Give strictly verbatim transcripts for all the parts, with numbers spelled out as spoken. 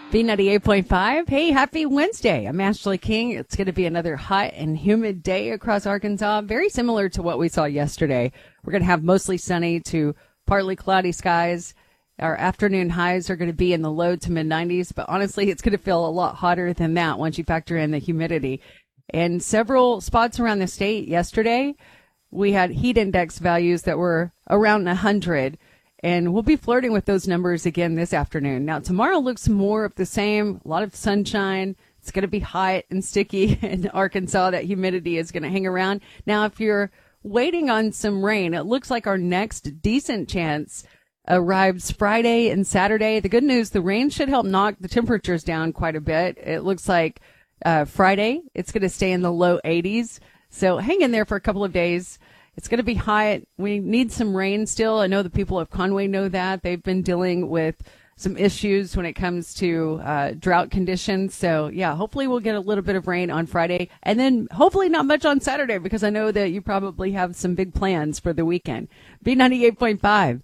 B ninety-eight point five. Hey, happy Wednesday. I'm Ashley King. It's going to be another hot and humid day across Arkansas, very similar to what we saw yesterday. We're going to have mostly sunny to partly cloudy skies. Our afternoon highs are going to be in the low to mid nineties, but honestly, it's going to feel a lot hotter than that once you factor in the humidity. And several spots around the state yesterday, we had heat index values that were around one hundred. And we'll be flirting with those numbers again this afternoon. Now, tomorrow looks more of the same. A lot of sunshine. It's going to be hot and sticky in Arkansas. That humidity is going to hang around. Now, if you're waiting on some rain, it looks like our next decent chance arrives Friday and Saturday. The good news, the rain should help knock the temperatures down quite a bit. It looks like uh, Friday, it's going to stay in the low eighties. So hang in there for a couple of days. It's going to be hot. We need some rain still. I know the people of Conway know that. They've been dealing with some issues when it comes to uh, drought conditions. So, yeah, hopefully we'll get a little bit of rain on Friday. And then hopefully not much on Saturday, because I know that you probably have some big plans for the weekend. B ninety-eight point five.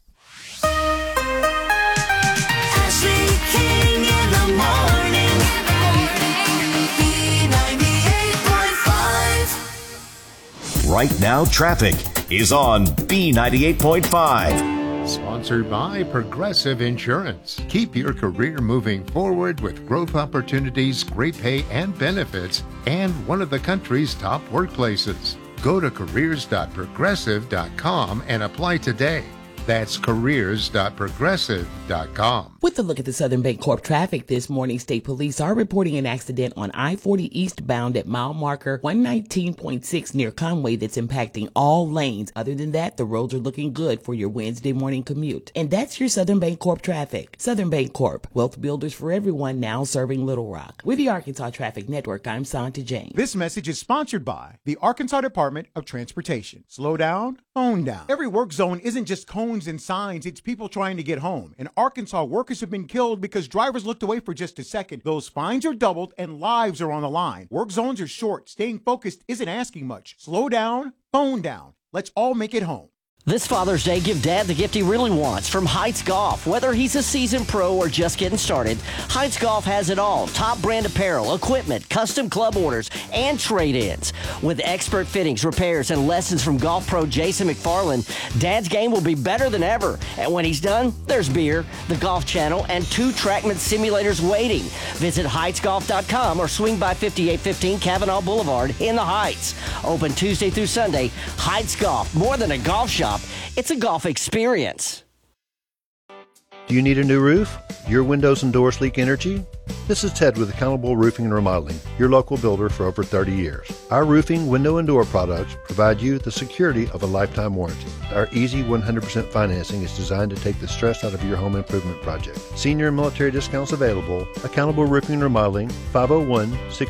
Ashley King in the morning. B ninety-eight point five. Right now, traffic is on B ninety-eight point five. Sponsored by Progressive Insurance. Keep your career moving forward with growth opportunities, great pay and benefits, and one of the country's top workplaces. Go to careers dot progressive dot com and apply today. That's careers dot progressive dot com. With a look at the Southern Bancorp traffic this morning, state police are reporting an accident on I forty eastbound at mile marker one nineteen point six near Conway that's impacting all lanes. Other than that, the roads are looking good for your Wednesday morning commute. And that's your Southern Bancorp traffic. Southern Bancorp, wealth builders for everyone, now serving Little Rock. With the Arkansas Traffic Network, I'm Santa Jane. This message is sponsored by the Arkansas Department of Transportation. Slow down, phone down. Every work zone isn't just cones and signs, it's people trying to get home. In Arkansas, workers have been killed because drivers looked away for just a second. Those fines are doubled and lives are on the line. Work zones are short. Staying focused isn't asking much. Slow down, phone down. Let's all make it home. This Father's Day, give Dad the gift he really wants from Heights Golf. Whether he's a seasoned pro or just getting started, Heights Golf has it all. Top brand apparel, equipment, custom club orders, and trade-ins. With expert fittings, repairs, and lessons from golf pro Jason McFarland, Dad's game will be better than ever. And when he's done, there's beer, the Golf Channel, and two TrackMan simulators waiting. Visit heights golf dot com or swing by fifty-eight fifteen Kavanaugh Boulevard in the Heights. Open Tuesday through Sunday. Heights Golf, more than a golf shop. It's a golf experience. Do you need a new roof? Your windows and doors leak energy? This is Ted with Accountable Roofing and Remodeling, your local builder for over thirty years. Our roofing, window, and door products provide you the security of a lifetime warranty. Our easy one hundred percent financing is designed to take the stress out of your home improvement project. Senior and military discounts available. Accountable Roofing and Remodeling, five oh one, six